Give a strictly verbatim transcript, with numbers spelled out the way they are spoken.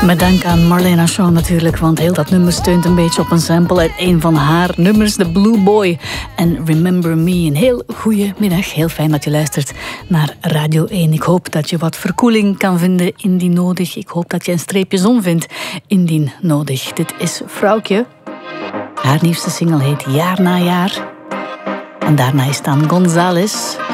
Met dank aan Marlena Shaw natuurlijk, want heel dat nummer steunt een beetje op een sample uit een van haar nummers, The Blue Boy en Remember Me. Een heel goede middag, heel fijn dat je luistert naar Radio één. Ik hoop dat je wat verkoeling kan vinden indien nodig. Ik hoop dat je een streepje zon vindt indien nodig. Dit is Vrouwtje. Haar nieuwste single heet Jaar na Jaar. En daarna is dan González.